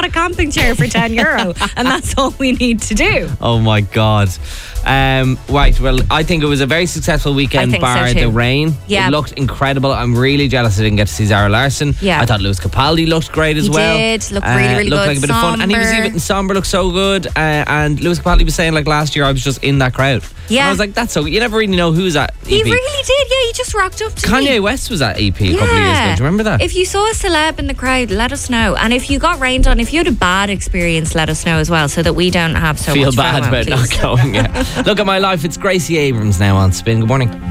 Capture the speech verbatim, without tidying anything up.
got a camping chair for ten euro, and that's all we need to do. Oh my God. Um, right, well, I think it was a very successful weekend, bar so the rain. Yeah. It looked incredible. I'm really jealous I didn't get to see Zara Larsson. Yeah. I thought Lewis Capaldi looked great as He well. did, looked really, really looked good. like a bit of fun. And he was Somber. even somber, looked so good. Uh, and Lewis Capaldi was saying, like, last year I was just in that crowd. Yeah. And I was like, that's so, you never really know who's at E P. He really did, yeah, he just rocked up to Kanye me. West was at E P a couple of years ago. Do you remember that? If you saw a celeb in the crowd, let us know. And if you got rained on, if you had a bad experience, let us know as well, so that we don't have so Feel much bad FOMO, about please. not going. Yeah. Look at my life. It's Gracie Abrams now on Spin. Good morning.